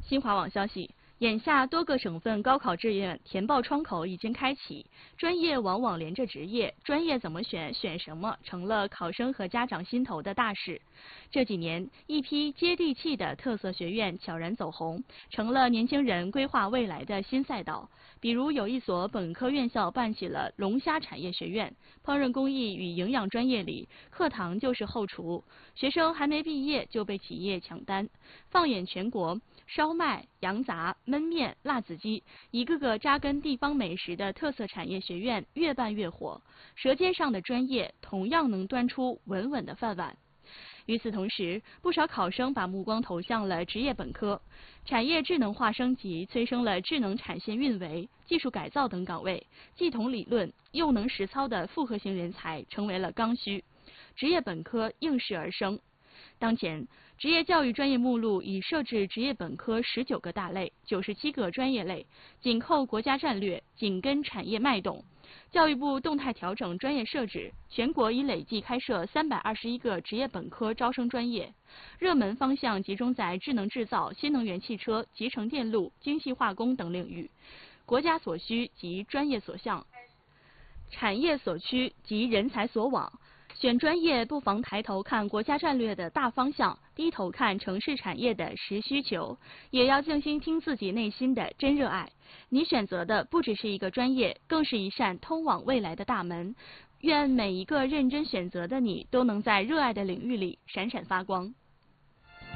新华网消息，眼下多个省份高考志愿填报窗口已经开启，专业往往连着职业，专业怎么选、选什么，成了考生和家长心头的大事。这几年，一批接地气的特色学院悄然走红，成了年轻人规划未来的新赛道。比如，有一所本科院校办起了龙虾产业学院，烹饪工艺与营养专业里，课堂就是后厨，学生还没毕业就被企业抢单。放眼全国，烧麦、羊杂、焖面、辣子鸡，一个个扎根地方美食的特色产业学院越办越火，舌尖上的专业同样能端出稳稳的饭碗。与此同时，不少考生把目光投向了职业本科，产业智能化升级催生了智能产线运维、技术改造等岗位，既懂理论又能实操的复合型人才成为了刚需，职业本科应势而生。当前，职业教育专业目录已设置职业本科19个大类、97个专业类，紧扣国家战略，紧跟产业脉动。教育部动态调整专业设置，全国已累计开设321个职业本科招生专业，热门方向集中在智能制造、新能源汽车、集成电路、精细化工等领域，国家所需及专业所向，产业所趋及人才所往。选专业不妨抬头看国家战略的大方向，低头看城市产业的实需求，也要静心听自己内心的真热爱。你选择的不只是一个专业，更是一扇通往未来的大门。愿每一个认真选择的你，都能在热爱的领域里闪闪发光。